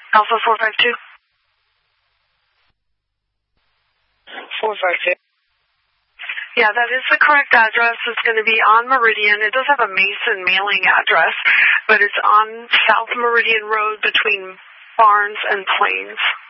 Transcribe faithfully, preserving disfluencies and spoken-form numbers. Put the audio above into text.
Alpha four five two. four five two. Yeah, that is the correct address. It's going to be on Meridian. It does have a Mason mailing address, but it's on South Meridian Road between Barnes and Plains.